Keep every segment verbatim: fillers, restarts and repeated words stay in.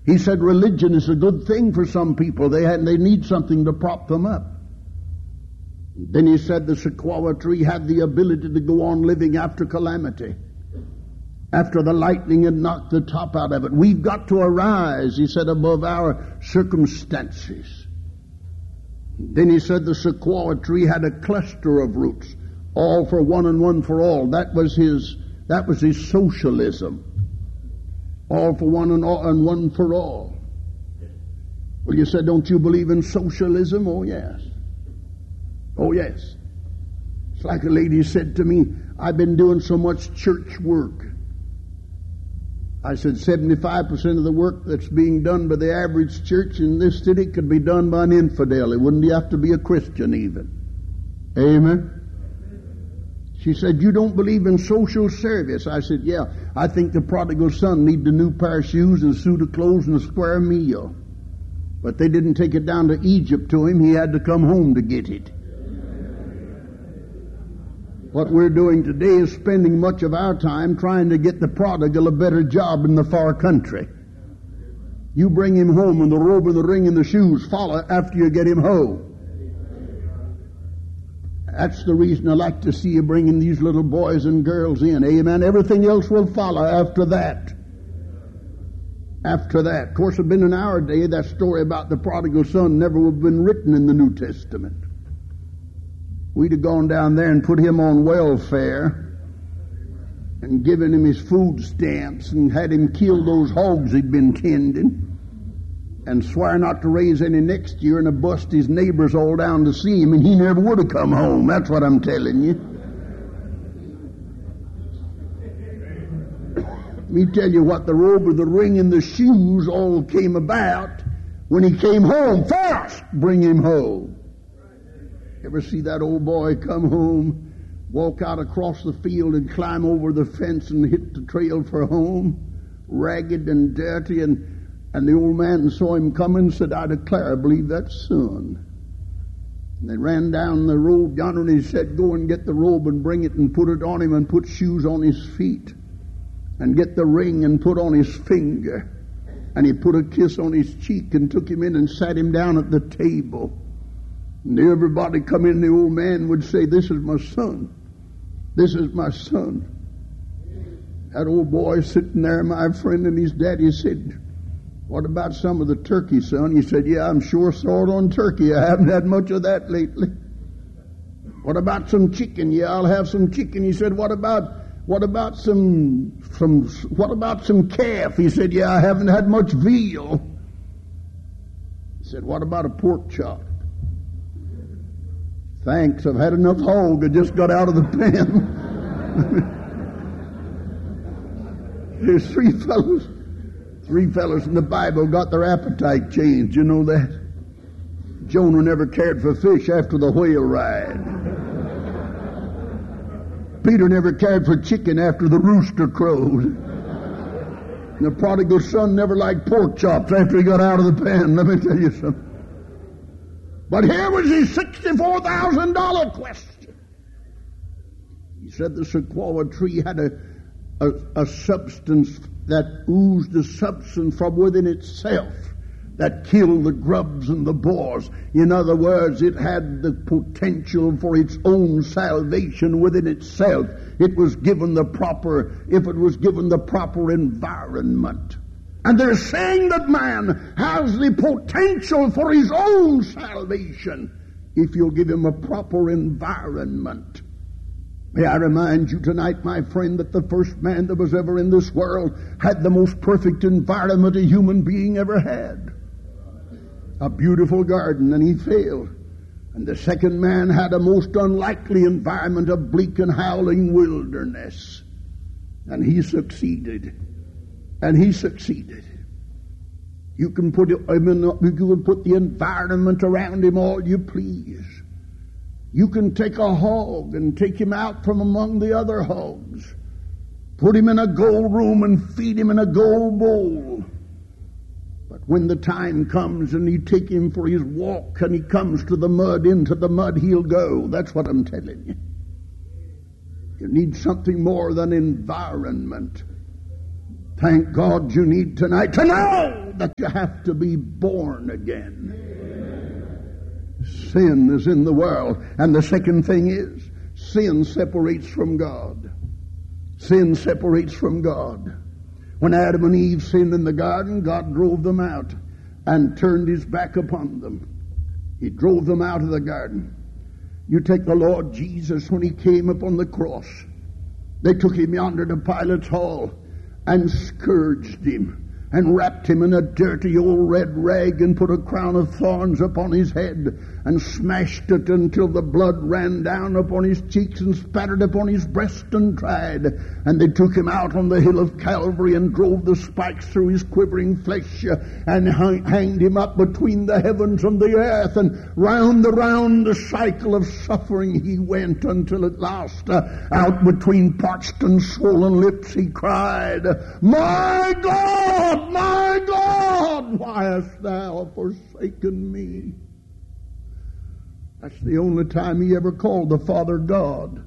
He said religion is a good thing for some people. They had, they need something to prop them up. Then he said the sequoia tree had the ability to go on living after calamity, after the lightning had knocked the top out of it. We've got to arise, he said, above our circumstances. Then he said the sequoia tree had a cluster of roots, all for one and one for all. That was his, that was his socialism. All for one and, all, and one for all. Well, you said, don't you believe in socialism? Oh, yes. Oh, yes. It's like a lady said to me, I've been doing so much church work. I said, seventy-five percent of the work that's being done by the average church in this city could be done by an infidel. It wouldn't have to be a Christian even. Amen. She said, you don't believe in social service? I said, yeah. I think the prodigal son needed a new pair of shoes and a suit of clothes and a square meal. But they didn't take it down to Egypt to him. He had to come home to get it. What we're doing today is spending much of our time trying to get the prodigal a better job in the far country. You bring him home and the robe and the ring and the shoes follow after you get him home. That's the reason I like to see you bringing these little boys and girls in. Amen. Everything else will follow after that. After that. Of course, it's been in our day, that story about the prodigal son never would have been written in the New Testament. We'd have gone down there and put him on welfare and given him his food stamps and had him kill those hogs he'd been tending and swear not to raise any next year and to bust his neighbors all down to see him, and he never would have come home. That's what I'm telling you. Let me tell you what, the robe of the ring and the shoes all came about when he came home. First, bring him home. Ever see that old boy come home, walk out across the field and climb over the fence and hit the trail for home, ragged and dirty, and And the old man saw him coming and said, I declare, I believe that's son. And they ran down the road yonder and he said, go and get the robe and bring it and put it on him and put shoes on his feet. And get the ring and put on his finger. And he put a kiss on his cheek and took him in and sat him down at the table. And everybody come in, the old man would say, this is my son. This is my son. That old boy sitting there, my friend, and his daddy said, what about some of the turkey, son? He said, yeah, I'm sure sore on turkey. I haven't had much of that lately. What about some chicken? Yeah, I'll have some chicken. He said, what about what about some some what about some calf? He said, yeah, I haven't had much veal. He said, what about a pork chop? Thanks, I've had enough hog. I just got out of the pen. There's three fellows. Three fellows in the Bible got their appetite changed. You know that? Jonah never cared for fish after the whale ride. Peter never cared for chicken after the rooster crowed. And the prodigal son never liked pork chops after he got out of the pen. Let me tell you something. But here was his sixty-four thousand dollars question. He said the sequoia tree had a, a, a substance that oozed the substance from within itself that killed the grubs and the boars. In other words, it had the potential for its own salvation within itself. It was given the proper, if it was given the proper environment. And they're saying that man has the potential for his own salvation if you'll give him a proper environment. May I remind you tonight, my friend, that the first man that was ever in this world had the most perfect environment a human being ever had. A beautiful garden, and he failed. And the second man had a most unlikely environment, a bleak and howling wilderness. And he succeeded. And he succeeded. You can put him in, you can put the environment around him all you please. You can take a hog and take him out from among the other hogs. Put him in a gold room and feed him in a gold bowl. But when the time comes and you take him for his walk and he comes to the mud, into the mud he'll go. That's what I'm telling you. You need something more than environment. Thank God you need tonight to know out that you have to be born again. Sin is in the world. And the second thing is, sin separates from God. Sin separates from God. When Adam and Eve sinned in the garden, God drove them out and turned his back upon them. He drove them out of the garden. You take the Lord Jesus when he came upon the cross. They took him yonder to Pilate's hall and scourged him and wrapped him in a dirty old red rag and put a crown of thorns upon his head and smashed it until the blood ran down upon his cheeks and spattered upon his breast and dried. And they took him out on the hill of Calvary and drove the spikes through his quivering flesh and hung, hanged him up between the heavens and the earth. And round and round the cycle of suffering he went until at last, uh, out between parched and swollen lips, he cried, "My God, my God, why hast thou forsaken me?" That's the only time he ever called the Father God.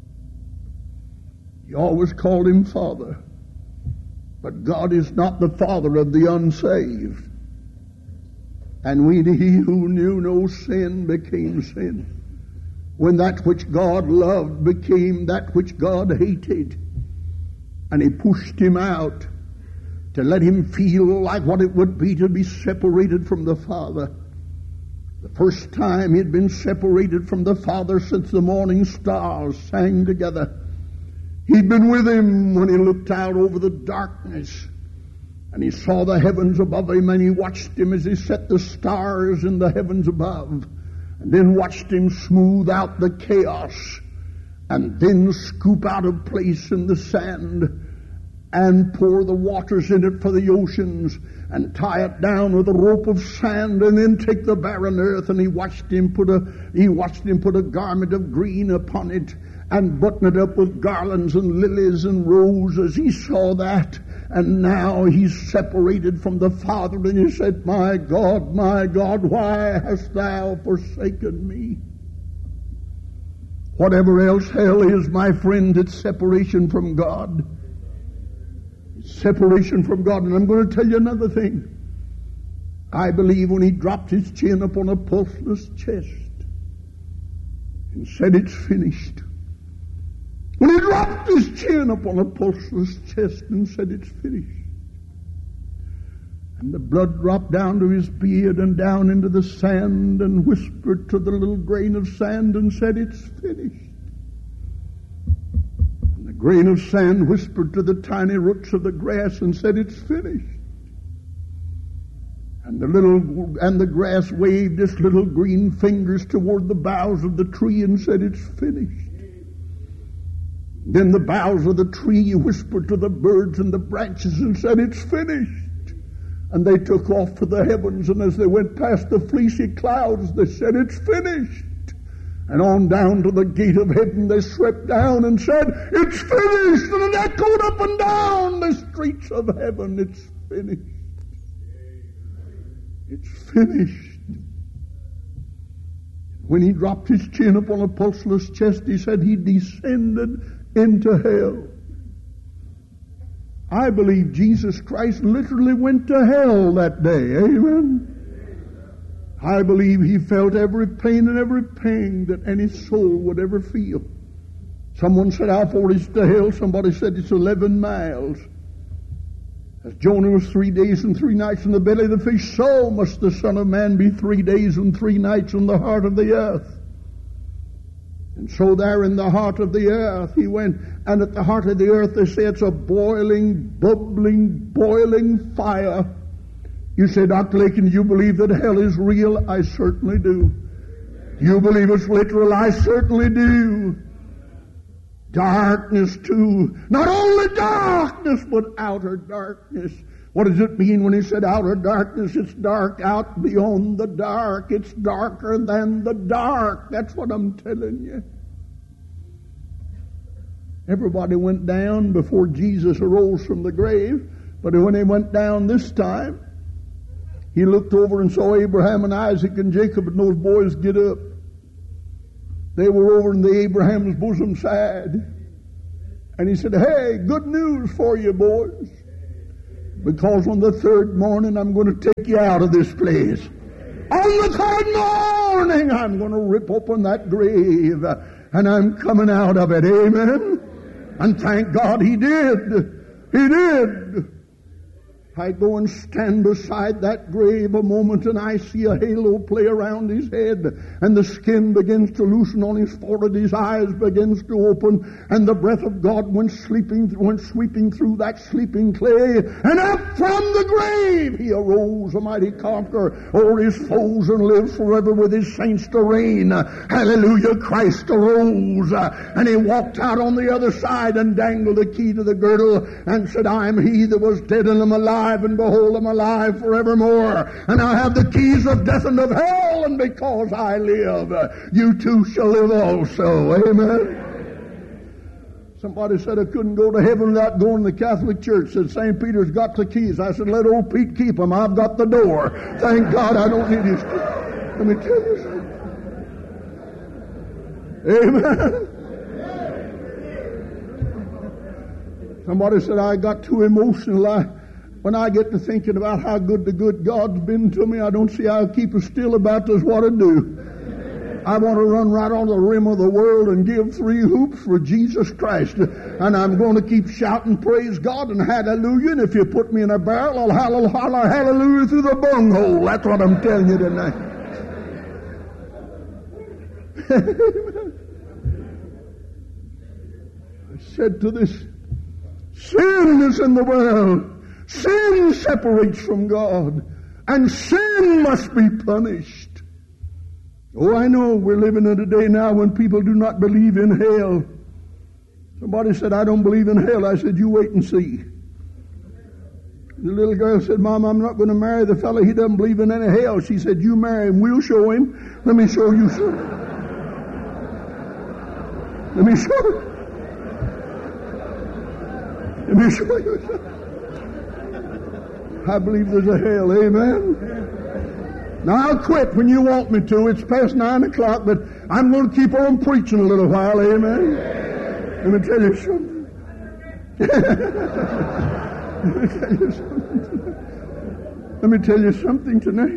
He always called him Father. But God is not the Father of the unsaved. And when he who knew no sin became sin, when that which God loved became that which God hated, and he pushed him out to let him feel like what it would be to be separated from the Father. The first time he'd been separated from the Father since the morning stars sang together. He'd been with him when he looked out over the darkness and he saw the heavens above him, and he watched him as he set the stars in the heavens above, and then watched him smooth out the chaos and then scoop out a place in the sand and pour the waters in it for the oceans and tie it down with a rope of sand and then take the barren earth. And he watched him put a he watched him put a garment of green upon it and button it up with garlands and lilies and roses. He saw that, and now he's separated from the Father, and he said, "My God, my God, why hast thou forsaken me?" Whatever else hell is, my friend, it's separation from God. Separation from God. And I'm going to tell you another thing. I believe when he dropped his chin upon a pulseless chest and said, "It's finished." When he dropped his chin upon a pulseless chest and said, "It's finished," and the blood dropped down to his beard and down into the sand and whispered to the little grain of sand and said, "It's finished." Grain of sand whispered to the tiny roots of the grass and said, "It's finished." And the little and the grass waved its little green fingers toward the boughs of the tree and said, "It's finished." Then the boughs of the tree whispered to the birds and the branches and said, "It's finished." And they took off to the heavens, and as they went past the fleecy clouds, they said, "It's finished." And on down to the gate of heaven they swept down and said, "It's finished." And it echoed up and down the streets of heaven, "It's finished. It's finished." When he dropped his chin upon a pulseless chest, he said he descended into hell. I believe Jesus Christ literally went to hell that day. Amen. I believe he felt every pain and every pang that any soul would ever feel. Someone said, "How far is to hell?" Somebody said it's eleven miles. As Jonah was three days and three nights in the belly of the fish, so must the Son of Man be three days and three nights in the heart of the earth. And so there in the heart of the earth he went. And at the heart of the earth they say it's a boiling, bubbling, boiling fire. You say, "Doctor Lakin, you believe that hell is real?" I certainly do. You believe it's literal? I certainly do. Darkness too. Not only darkness, but outer darkness. What does it mean when he said outer darkness? It's dark out beyond the dark. It's darker than the dark. That's what I'm telling you. Everybody went down before Jesus arose from the grave. But when he went down this time, he looked over and saw Abraham and Isaac and Jacob and those boys get up. They were over in the Abraham's bosom side. And he said, "Hey, good news for you, boys. Because on the third morning I'm going to take you out of this place. On the third morning I'm going to rip open that grave and I'm coming out of it. Amen. And thank God He did. He did. I go and stand beside that grave a moment and I see a halo play around his head and the skin begins to loosen on his forehead, his eyes begins to open and the breath of God went sleeping, went sweeping through that sleeping clay and up from the grave he arose a mighty conqueror over his foes and lives forever with his saints to reign. Hallelujah. Christ arose uh, and he walked out on the other side and dangled the key to the girdle and said, I am he that was dead and am alive. And behold, I'm alive forevermore. And I have the keys of death and of hell. And because I live, you too shall live also. Amen. Somebody said I couldn't go to heaven without going to the Catholic Church. Said Saint Peter's got the keys. I said, let old Pete keep them. I've got the door. Thank God I don't need his keys. Let me tell you something. Amen. Somebody said I got too emotional. I When I get to thinking about how good the good God's been to me, I don't see how I'll keep it still about this what I do. I want to run right on the rim of the world and give three hoops for Jesus Christ. And I'm going to keep shouting praise God and hallelujah. And if you put me in a barrel, I'll holler, holler hallelujah through the bunghole. That's what I'm telling you tonight. I said to this, sin is in the world. Sin separates from God, and sin must be punished. Oh, I know we're living in a day now when people do not believe in hell. Somebody said, I don't believe in hell. I said, you wait and see. The little girl said, Mom, I'm not going to marry the fellow. He doesn't believe in any hell. She said, you marry him. We'll show him. Let me show you something. Let me show you. Let me show you something. I believe there's a hell. Amen. Now I'll quit when you want me to. It's past nine o'clock, but I'm going to keep on preaching a little while. Amen. Let me tell you something. Let me tell you something tonight. Let me tell you something tonight.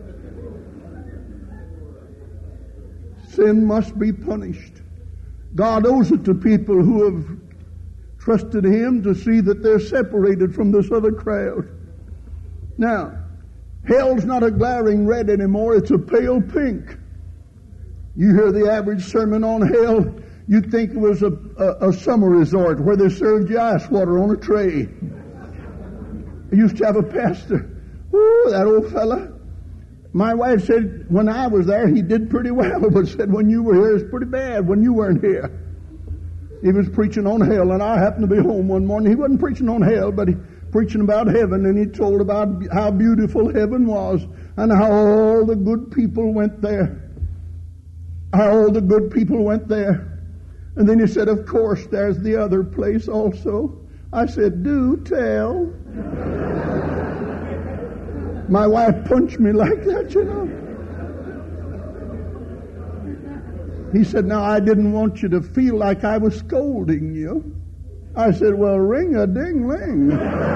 Sin must be punished. God owes it to people who have trusted Him to see that they're separated from this other crowd. Now, hell's not a glaring red anymore. It's a pale pink. You hear the average sermon on hell, you'd think it was a, a, a summer resort where they served you ice water on a tray. I used to have a pastor. Ooh, that old fella. My wife said when I was there he did pretty well, but said when you were here it's pretty bad when you weren't here. He was preaching on hell, and I happened to be home one morning. He wasn't preaching on hell, but he preaching about heaven, and he told about how beautiful heaven was and how all the good people went there. How all the good people went there. And then he said, of course, there's the other place also. I said, do tell. My wife punched me like that, you know. He said, now I didn't want you to feel like I was scolding you. I said, well, ring-a-ding-ling.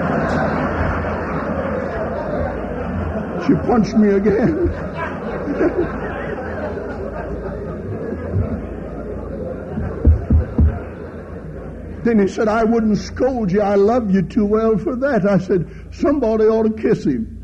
She punched me again. Then he said, I wouldn't scold you. I love you too well for that. I said, somebody ought to kiss him.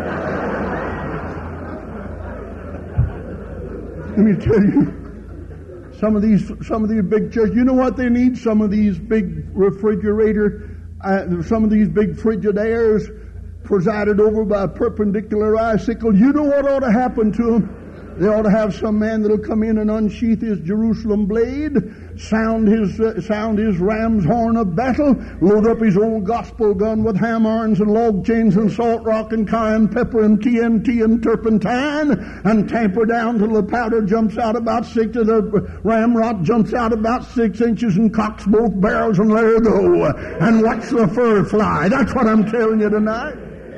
Let me tell you, some of these, some of these big churches, you know what they need? Some of these big refrigerator, uh, some of these big Frigidaires presided over by a perpendicular icicle. You know what ought to happen to them? They ought to have some man that'll come in and unsheath his Jerusalem blade, sound his uh, sound his ram's horn of battle, load up his old gospel gun with ham-irons and log chains and salt rock and cayenne pepper and T N T and turpentine, and tamper down till the powder jumps out about six, till the ramrod jumps out about six inches and cocks both barrels and let her go, and watch the fur fly. That's what I'm telling you tonight.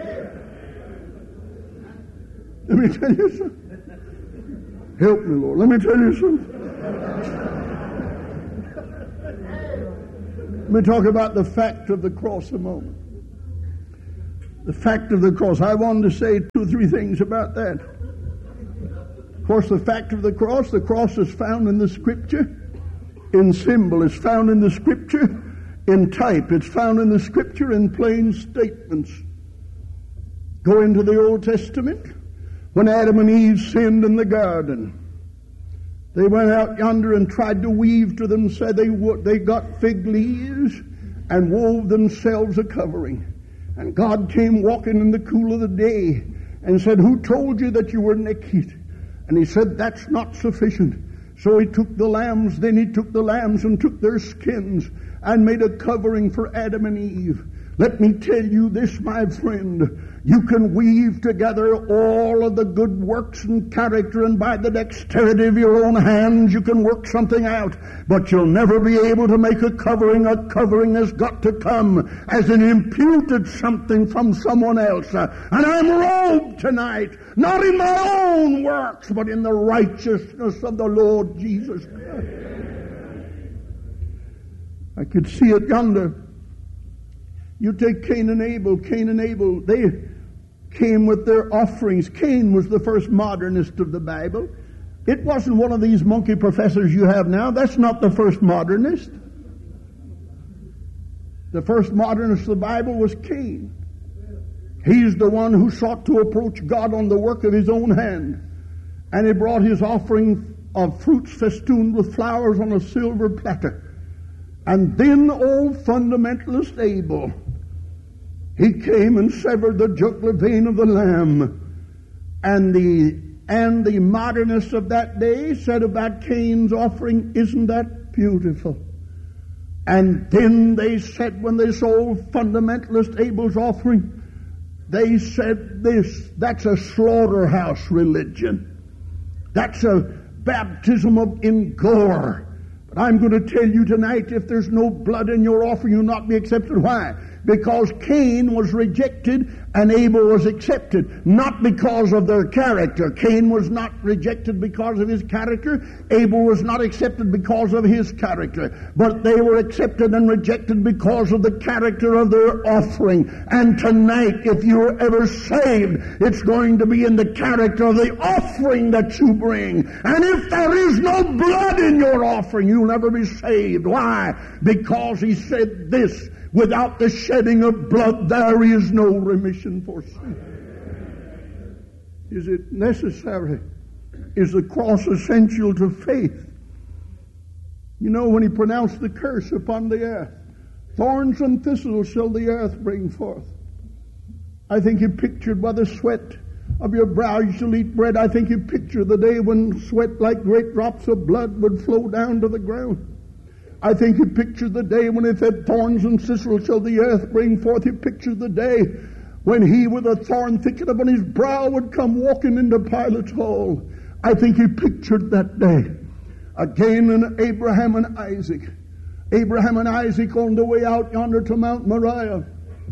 Let me tell you something. Help me, Lord. Let me tell you something. Let me talk about the fact of the cross a moment. The fact of the cross. I wanted to say two or three things about that. Of course, the fact of the cross, the cross is found in the Scripture in symbol. It's found in the Scripture in type. It's found in the Scripture in plain statements. Go into the Old Testament. When Adam and Eve sinned in the garden, they went out yonder and tried to weave to them, said they they got fig leaves and wove themselves a covering. And God came walking in the cool of the day and said, "Who told you that you were naked?" And he said, "That's not sufficient." So he took the lambs, then he took the lambs and took their skins and made a covering for Adam and Eve. Let me tell you this, my friend. You can weave together all of the good works and character, and by the dexterity of your own hands you can work something out. But you'll never be able to make a covering. A covering has got to come as an imputed something from someone else. Uh, and I'm robed tonight, not in my own works, but in the righteousness of the Lord Jesus Christ. I could see it yonder. You take Cain and Abel. Cain and Abel, they came with their offerings. Cain was the first modernist of the Bible. It wasn't one of these monkey professors you have now. That's not the first modernist. The first modernist of the Bible was Cain. He's the one who sought to approach God on the work of his own hand. And he brought his offering of fruits festooned with flowers on a silver platter. And then old fundamentalist Abel, he came and severed the jugular vein of the lamb. And the and the modernists of that day said about Cain's offering, "Isn't that beautiful?" And then they said, when they saw fundamentalist Abel's offering, they said this, "That's a slaughterhouse religion. That's a baptism of in gore." But I'm going to tell you tonight, if there's no blood in your offering, you'll not be accepted. Why? Because Cain was rejected and Abel was accepted. Not because of their character. Cain was not rejected because of his character. Abel was not accepted because of his character. But they were accepted and rejected because of the character of their offering. And tonight, if you're ever saved, it's going to be in the character of the offering that you bring. And if there is no blood in your offering, you'll never be saved. Why? Because he said this, "Without the shedding of blood, there is no remission for sin." Is it necessary? Is the cross essential to faith? You know, when he pronounced the curse upon the earth, "Thorns and thistles shall the earth bring forth." I think he pictured by the sweat of your brow you shall eat bread. I think he pictured the day when sweat like great drops of blood would flow down to the ground. I think he pictured the day when he said, "Thorns and thistles shall the earth bring forth." He pictured the day when he with a thorn thicket upon his brow would come walking into Pilate's hall. I think he pictured that day. Again in Abraham and Isaac. Abraham and Isaac on the way out yonder to Mount Moriah.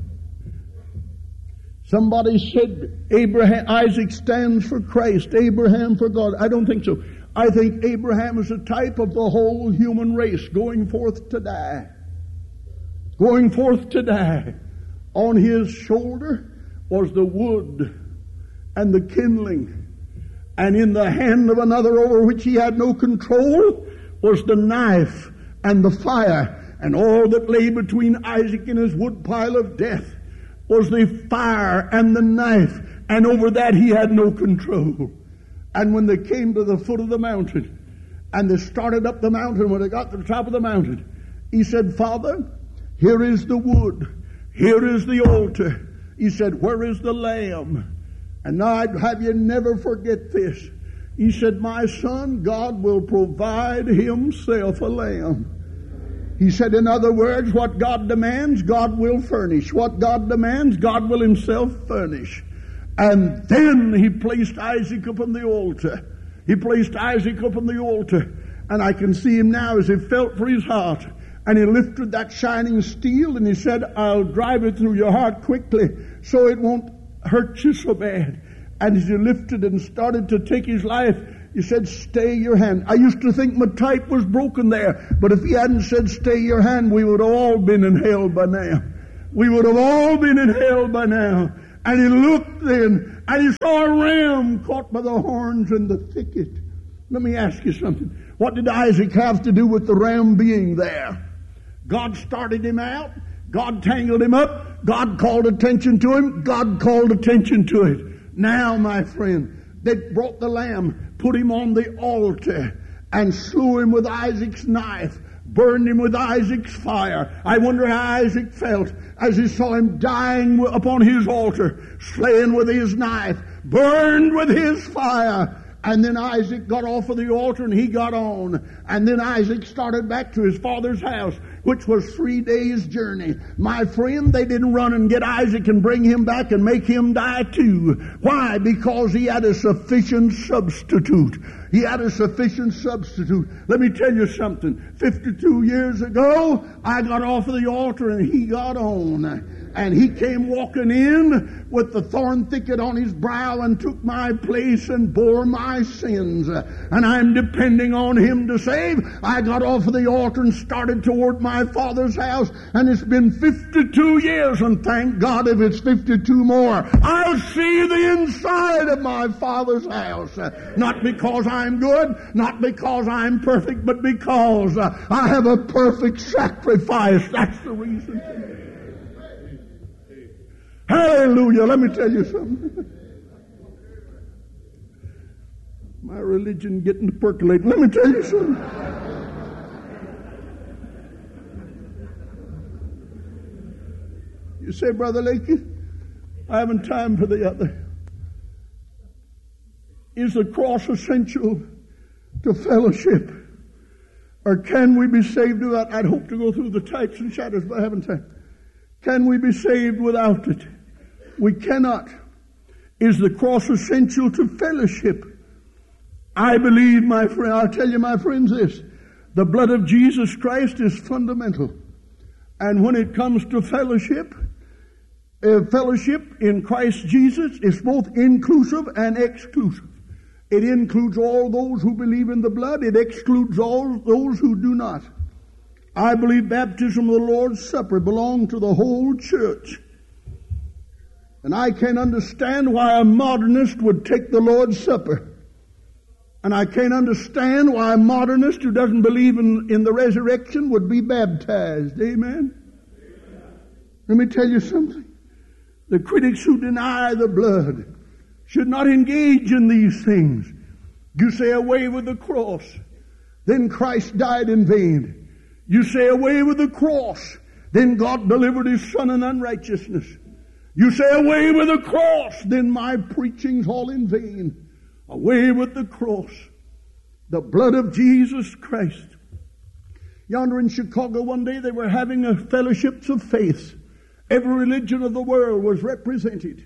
Somebody said Abraham, Isaac stands for Christ, Abraham for God. I don't think so. I think Abraham is a type of the whole human race going forth to die. Going forth to die. On his shoulder was the wood and the kindling. And in the hand of another over which he had no control was the knife and the fire. And all that lay between Isaac and his wood pile of death was the fire and the knife. And over that he had no control. And when they came to the foot of the mountain, and they started up the mountain, when they got to the top of the mountain, he said, "Father, here is the wood. Here is the altar." He said, "Where is the lamb?" And now I'd have you never forget this. He said, "My son, God will provide himself a lamb." He said, in other words, what God demands, God will furnish. What God demands, God will himself furnish. And then he placed Isaac upon the altar. He placed Isaac upon the altar. And I can see him now as he felt for his heart. And he lifted that shining steel and he said, "I'll drive it through your heart quickly so it won't hurt you so bad." And as he lifted and started to take his life, he said, "Stay your hand." I used to think my type was broken there. But if he hadn't said, "Stay your hand," we would have all been in hell by now. We would have all been in hell by now. And he looked then, and he saw a ram caught by the horns in the thicket. Let me ask you something. What did Isaac have to do with the ram being there? God started him out. God tangled him up. God called attention to him. God called attention to it. Now, my friend, they brought the lamb, put him on the altar, and slew him with Isaac's knife, burned him with Isaac's fire. I wonder how Isaac felt as he saw him dying upon his altar, slain with his knife, burned with his fire. And then Isaac got off of the altar and he got on. And then Isaac started back to his father's house, which was three days' journey. My friend, they didn't run and get Isaac and bring him back and make him die too. Why? Because he had a sufficient substitute. He had a sufficient substitute. Let me tell you something. fifty-two years ago, I got off of the altar and he got on. And he came walking in with the thorn thicket on his brow and took my place and bore my sins. And I'm depending on him to save. I got off of the altar and started toward my father's house. And it's been fifty-two years. And thank God if it's fifty-two more, I'll see the inside of my father's house. Not because I'm good, not because I'm perfect, but because I have a perfect sacrifice. That's the reason. Hallelujah. Let me tell you something. My religion getting to percolate. Let me tell you something. You say, Brother Lakey, I haven't time for the other. Is the cross essential to fellowship? Or can we be saved without? I'd hope to go through the types and shadows, but I haven't time. Can we be saved without it? We cannot. Is the cross essential to fellowship? I believe, my friend, I'll tell you, my friends, this. The blood of Jesus Christ is fundamental. And when it comes to fellowship, uh, fellowship in Christ Jesus is both inclusive and exclusive. It includes all those who believe in the blood. It excludes all those who do not. I believe baptism of the Lord's Supper belongs to the whole church. And I can't understand why a modernist would take the Lord's Supper. And I can't understand why a modernist who doesn't believe in, in the resurrection would be baptized. Amen? Let me tell you something. The critics who deny the blood should not engage in these things. You say away with the cross, then Christ died in vain. You say away with the cross, then God delivered His Son in unrighteousness. You say away with the cross, then my preaching's all in vain. Away with the cross. The blood of Jesus Christ. Yonder in Chicago one day they were having a fellowships of faith. Every religion of the world was represented.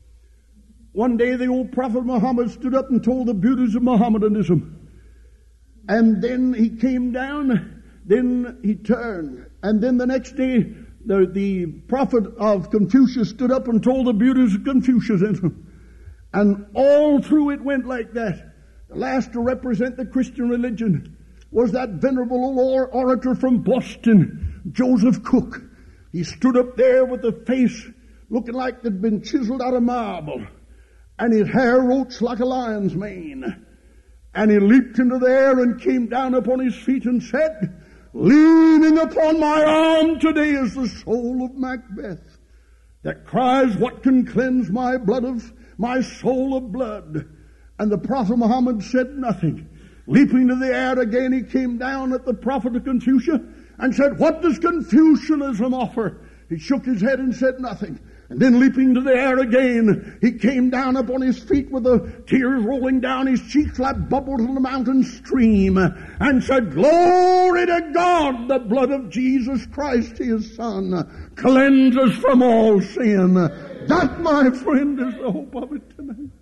One day the old Prophet Muhammad stood up and told the beauties of Mohammedanism. And then he came down, then he turned. And then the next day the, the prophet of Confucius stood up and told the beauties of Confucianism. And all through it went like that. The last to represent the Christian religion was that venerable old orator from Boston, Joseph Cook. He stood up there with a face looking like it had been chiseled out of marble, and his hair roached like a lion's mane. And he leaped into the air and came down upon his feet and said, "Leaning upon my arm today is the soul of Macbeth, that cries, what can cleanse my blood of my soul of blood?" And the Prophet Muhammad said nothing. Leaping to the air again, he came down at the prophet of Confucius and said, "What does Confucianism offer?" He shook his head and said nothing. And then leaping to the air again, he came down upon his feet with the tears rolling down his cheeks like bubbles in a mountain stream, and said, "Glory to God, the blood of Jesus Christ, His Son, cleanses from all sin." That, my friend, is the hope of it tonight.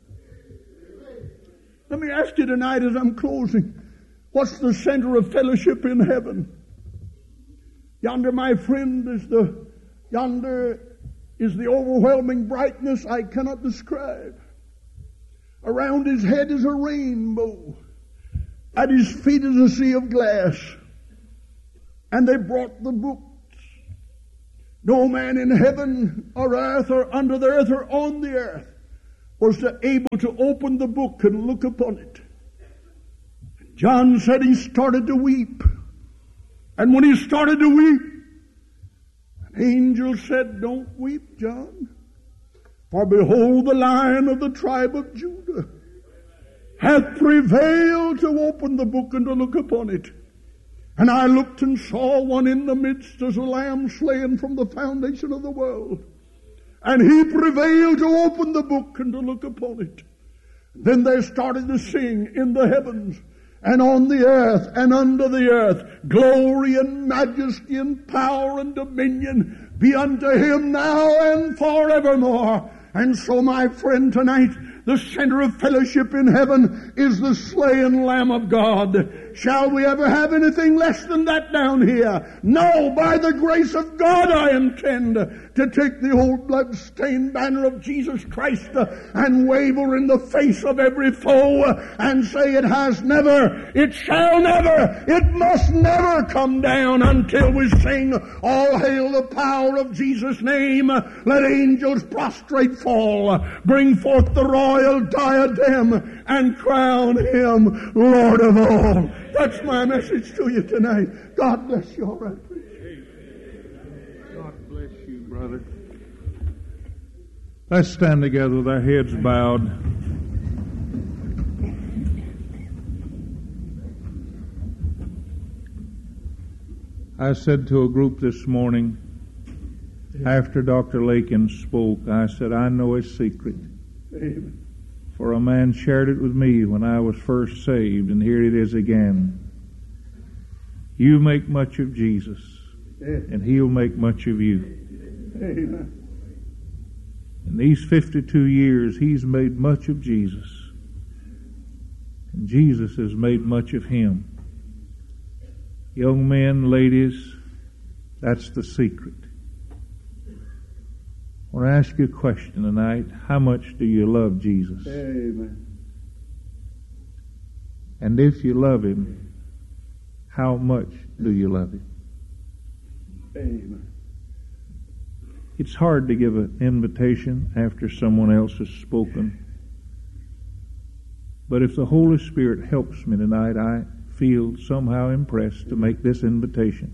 Let me ask you tonight as I'm closing, what's the center of fellowship in heaven? Yonder, my friend, is the, yonder is the overwhelming brightness I cannot describe. Around His head is a rainbow. At His feet is a sea of glass. And they brought the books. No man in heaven or earth or under the earth or on the earth was able to open the book and look upon it. John said he started to weep. And when he started to weep, an angel said, "Don't weep, John. For behold, the Lion of the tribe of Judah hath prevailed to open the book and to look upon it. And I looked and saw one in the midst as a lamb slain from the foundation of the world. And he prevailed to open the book and to look upon it." Then they started to sing in the heavens and on the earth and under the earth, "Glory and majesty and power and dominion be unto him now and forevermore." And so, my friend, tonight, the center of fellowship in heaven is the slain Lamb of God. Shall we ever have anything less than that down here? No, by the grace of God I intend to take the old blood-stained banner of Jesus Christ and wave her in the face of every foe and say, "It has never, it shall never, it must never come down," until we sing, "All hail the power of Jesus' name. Let angels prostrate fall. Bring forth the royal diadem and crown him Lord of all." That's my message to you tonight. God bless you. All right. God bless you, brother. Let's stand together with our heads bowed. I said to a group this morning, after Doctor Lakin spoke, I said, "I know a secret. Amen. For a man shared it with me when I was first saved, and here it is again. You make much of Jesus, and He'll make much of you." Amen. In these fifty-two years, He's made much of Jesus, and Jesus has made much of Him. Young men, ladies, that's the secret. I want to ask you a question tonight. How much do you love Jesus? Amen. And if you love Him, how much do you love Him? Amen. It's hard to give an invitation after someone else has spoken. But if the Holy Spirit helps me tonight, I feel somehow impressed to make this invitation.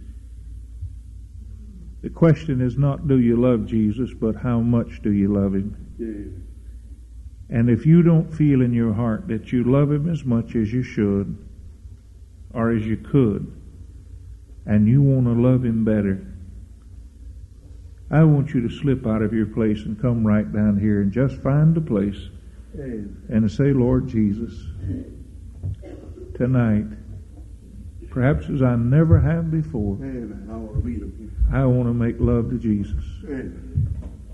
The question is not, do you love Jesus, but how much do you love Him? Yeah. And if you don't feel in your heart that you love Him as much as you should, or as you could, and you want to love Him better, I want you to slip out of your place and come right down here and just find a place Amen. and say, "Lord Jesus, tonight, perhaps as I never have before, Amen. I want to meet Him. I want to make love to Jesus. Amen.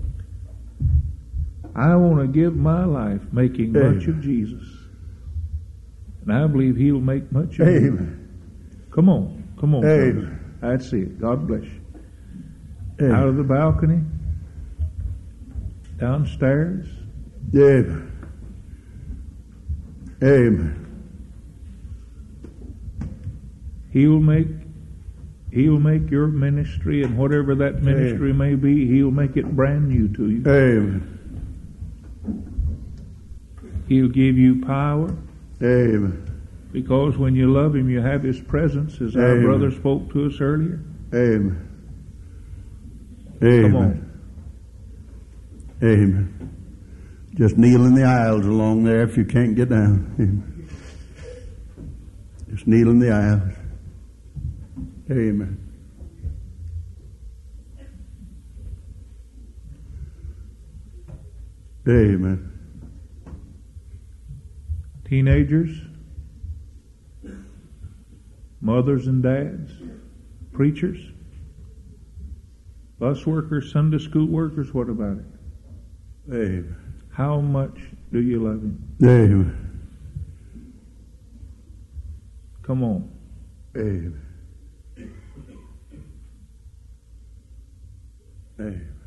I want to give my life making Amen. much of Jesus. And I believe He'll make much of Amen. you. Come on. Come on. Amen. Fellas. That's it. God bless you. Amen. Out of the balcony, downstairs. Amen. Amen. He'll make He'll make your ministry, and whatever that ministry may be, He'll make it brand new to you. Amen. He'll give you power, Amen. because when you love Him, you have His presence, as our Amen. brother spoke to us earlier. Amen. Amen. Come on. Amen. Just kneel in the aisles along there if you can't get down. Amen. Just kneel in the aisles. Amen. Amen. Teenagers, mothers and dads, preachers, bus workers, Sunday school workers, what about it? Amen. How much do you love Him? Amen. Come on. Amen. Amen.